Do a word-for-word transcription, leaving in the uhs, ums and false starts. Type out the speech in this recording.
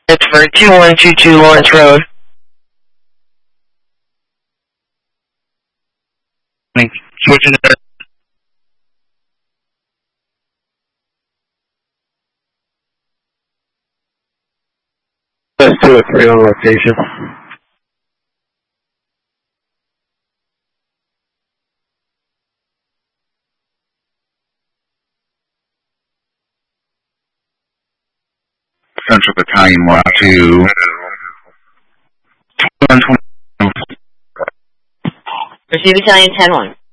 It's for two one two two Lawrence Road. Switching to that's two or three on rotation. Central Battalion one two. Receive Battalion ten one.